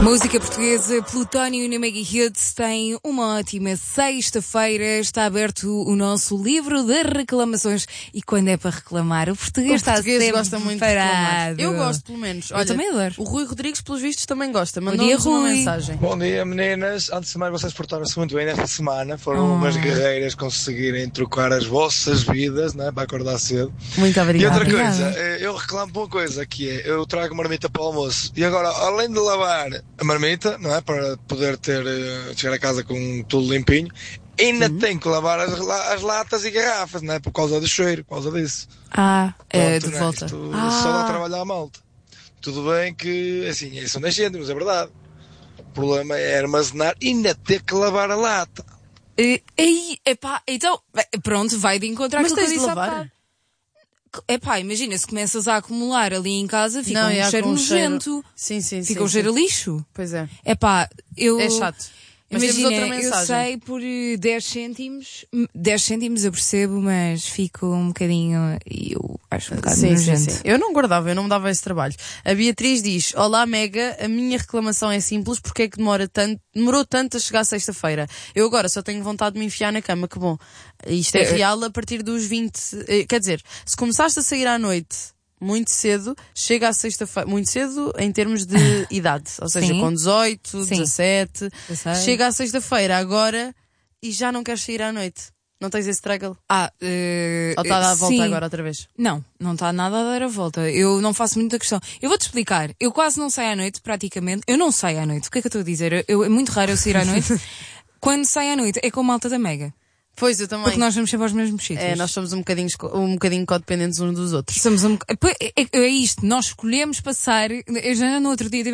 Música portuguesa, Plutónio na Mega Hits tem uma ótima sexta-feira. Está aberto o nosso livro de reclamações. E quando é para reclamar, o português está sempre gosta muito preparado. de reclamar. Eu gosto, pelo menos. Olha, eu também adoro. O Rui Rodrigues, pelos vistos, também gosta. Mandou-nos uma mensagem. Bom dia, meninas. Antes de mais, vocês portaram-se muito bem nesta semana. Foram umas guerreiras conseguirem trocar as vossas vidas, né, para acordar cedo. Muito obrigada. E outra coisa, eu reclamo por uma coisa, que é, eu trago marmita para o almoço. E agora, além de lavar a marmita, não é, para poder chegar a casa com tudo limpinho, ainda tenho que lavar as latas e garrafas, não é, por causa do cheiro, por causa disso. De né? volta. Só dá trabalho à malta. Tudo bem que, assim, são 10 cêntimos, é verdade. O problema é armazenar e ainda ter que lavar a lata. Então, pronto, vai de encontrar Mas aquilo que tens eu de disse há lavar? bocado. Imagina, se começas a acumular ali em casa, fica um cheiro com nojento. Sim. Fica um cheiro a lixo. Pois é. É chato. Mas Imagina, temos outra mensagem. eu sei por 10 cêntimos eu percebo, mas fico um bocadinho, e eu acho um bocado nojento. Sim. Eu não guardava, eu não me dava esse trabalho. A Beatriz diz: olá Mega, a minha reclamação é simples, porque é que demorou tanto a chegar sexta-feira? Eu agora só tenho vontade de me enfiar na cama, que bom. Isto é real a partir dos 20, quer dizer, se começaste a sair à noite muito cedo, chega à sexta-feira, muito cedo em termos de idade, ou seja, com 18, 17, chega à sexta-feira agora e já não queres sair à noite. Não tens esse struggle? Ou está a dar a volta agora outra vez? Não está nada a dar a volta. Eu não faço muita questão. Eu vou-te explicar. Eu quase não saio à noite, praticamente. Eu não saio à noite. O que é que eu estou a dizer? É muito raro eu sair à noite. Quando saio à noite é com a malta da Mega. Pois, eu também. Porque nós vamos sempre aos mesmos sítios. Nós somos um bocadinho codependentes uns dos outros. É isto, nós escolhemos passar. Eu já no outro dia